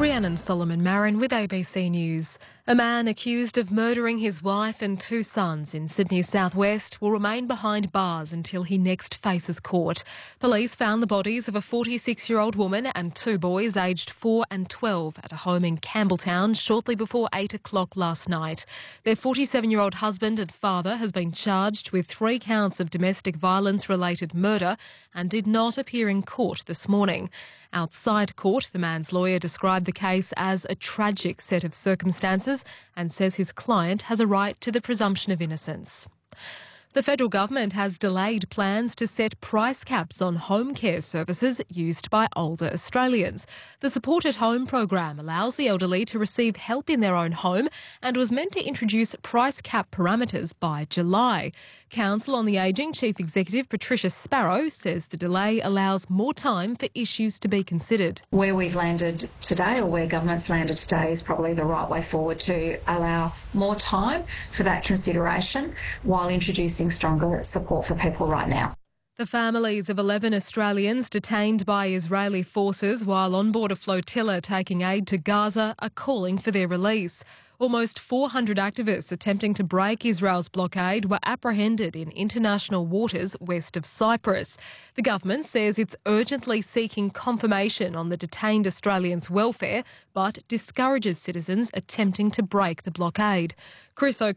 Rhiannon Solomon Marin with ABC News. A man accused of murdering his wife and two sons in Sydney's southwest will remain behind bars until he next faces court. Police found the bodies of a 46-year-old woman and two boys aged 4 and 12 at a home in Campbelltown shortly before 8 o'clock last night. Their 47-year-old husband and father has been charged with 3 counts of domestic violence-related murder and did not appear in court this morning. Outside court, the man's lawyer described the case as a tragic set of circumstances and says his client has a right to the presumption of innocence. The federal government has delayed plans to set price caps on home care services used by older Australians. The Support at Home program allows the elderly to receive help in their own home and was meant to introduce price cap parameters by July. Council on the Ageing Chief Executive Patricia Sparrow says the delay allows more time for issues to be considered. Where we've landed today, or where government's landed today, is probably the right way forward to allow more time for that consideration while introducing stronger support for people right now. The families of 11 Australians detained by Israeli forces while on board a flotilla taking aid to Gaza are calling for their release. Almost 400 activists attempting to break Israel's blockade were apprehended in international waters west of Cyprus. The government says it's urgently seeking confirmation on the detained Australians' welfare, but discourages citizens attempting to break the blockade. Chris